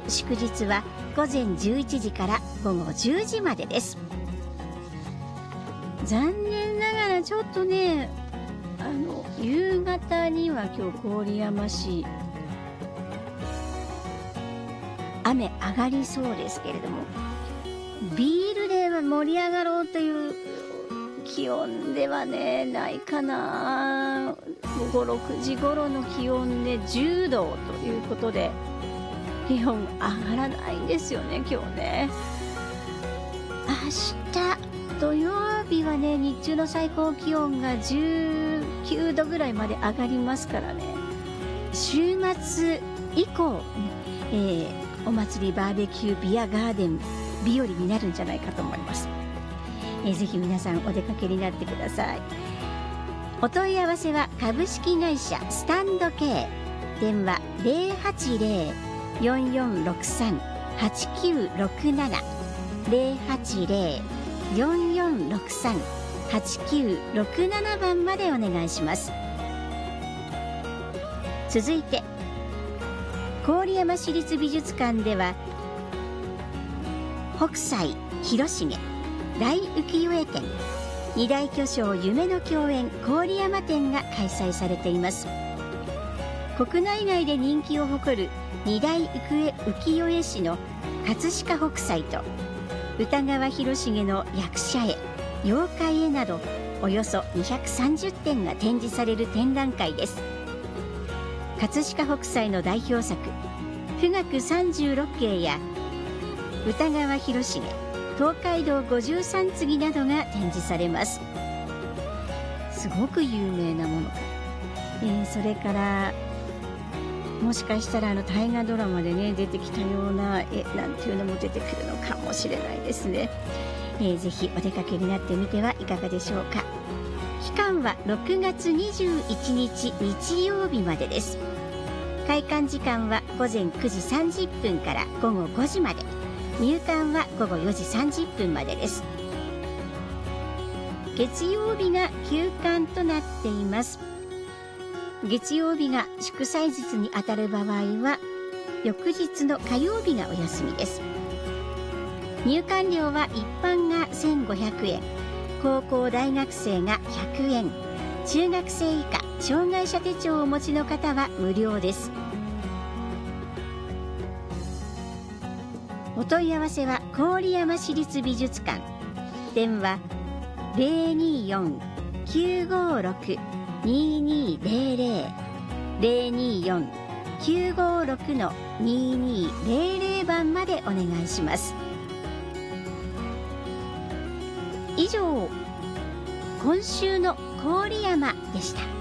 祝日は午前11時から午後10時までです。残念ながらちょっとね、夕方には今日郡山市雨上がりそうですけれども、ビールで盛り上がろうという気温ではねないかな。午後6時頃の気温で10度ということで、気温上がらないんですよね今日ね。明日土曜日はね、日中の最高気温が19度ぐらいまで上がりますからね、週末以降、お祭りバーベキュービアガーデン日和になるんじゃないかと思います。ぜひ皆さんお出かけになってください。お問い合わせは株式会社スタンド K、 電話 080-4463-8967 080-4463-8967 番までお願いします。続いて郡山市立美術館では北斎、広重大浮世絵展、二大巨匠夢の共演郡山展が開催されています。国内外で人気を誇る二大浮世絵師の葛飾北斎と歌川広重の役者絵、妖怪絵などおよそ230点が展示される展覧会です。葛飾北斎の代表作富岳36景や歌川広重東海道53次などが展示されます。すごく有名なもの、それからもしかしたら大河ドラマでね出てきたような絵なんていうのも出てくるのかもしれないですね。ぜひお出かけになってみてはいかがでしょうか。期間は6月21日日曜日までです。開館時間は午前9時30分から午後5時まで、入館は午後4時30分までです。月曜日が休館となっています。月曜日が祝祭日にあたる場合は翌日の火曜日がお休みです。入館料は一般が1500円、高校大学生が100円、中学生以下障害者手帳をお持ちの方は無料です。お問い合わせは郡山市立美術館、電話 024-956-2200 024-956-2200 番までお願いします。以上、今週の郡山でした。